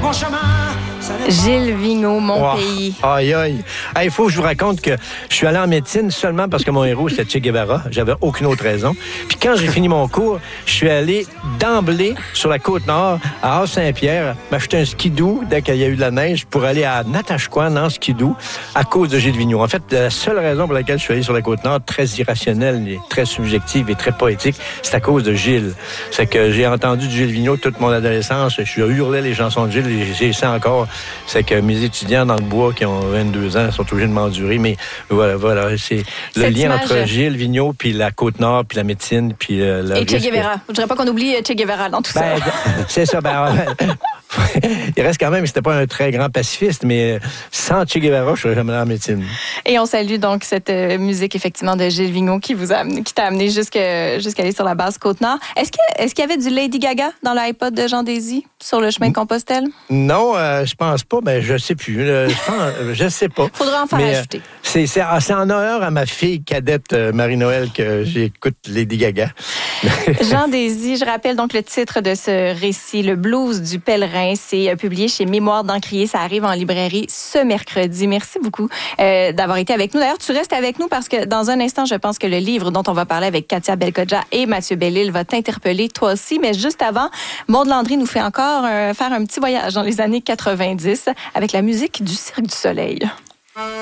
mon chemin. Gilles Vigneault, Mon pays. Aïe, aïe. Il faut que je vous raconte que je suis allé en médecine seulement parce que mon héros, c'était Che Guevara. J'avais aucune autre raison. Puis quand j'ai fini mon cours, je suis allé d'emblée sur la Côte-Nord, à Haute-Saint-Pierre, m'acheter un skidoo dès qu'il y a eu de la neige pour aller à Natashquan en skidoo à cause de Gilles Vigneault. En fait, la seule raison pour laquelle je suis allé sur la Côte-Nord, très irrationnelle, et très subjective et très poétique, c'est à cause de Gilles. C'est que j'ai entendu du Gilles Vigneault toute mon adolescence. Je hurlais les chansons de Gilles et j'ai ça encore. C'est que mes étudiants dans le bois qui ont 22 ans sont obligés de m'endurer. Mais voilà. C'est le lien entre Gilles Vigneault puis la Côte-Nord puis la médecine puis et Che Guevara. Je dirais pas qu'on oublie Che Guevara dans tout ça. C'est ça. Il reste quand même, c'était pas un très grand pacifiste, mais sans Che Guevara, je serais jamais en médecine. Et on salue donc cette musique, effectivement, de Gilles Vigneault qui t'a amené jusqu'à aller sur la base Côte-Nord. Est-ce qu'il y avait du Lady Gaga dans l'iPod de Jean Désy sur le chemin de Compostelle? Non, je pense pas. Je sais plus. Je sais pas. Faudra en faire ajouter. C'est en honneur à ma fille cadette Marie-Noël que j'écoute Lady Gaga. Jean Désy, je rappelle donc le titre de ce récit, Le blues du pèlerin. C'est publié chez Mémoire d'Encrier. Ça arrive en librairie ce mercredi. Merci beaucoup d'avoir été avec nous. D'ailleurs, tu restes avec nous parce que dans un instant, je pense que le livre dont on va parler avec Katia Belkodja et Mathieu Bellil va t'interpeller toi aussi. Mais juste avant, Maude Landry nous fait encore faire un petit voyage dans les années 90 avec la musique du Cirque du Soleil.